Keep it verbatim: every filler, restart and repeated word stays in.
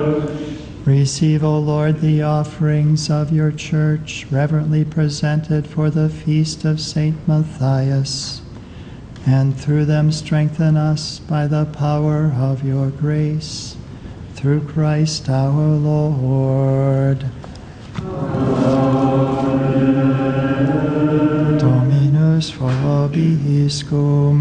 Receive, O Lord, the offerings of your church, reverently presented for the feast of Saint Matthias, and through them strengthen us by the power of your grace. Through Christ our Lord. Amen. Dominus vobiscum.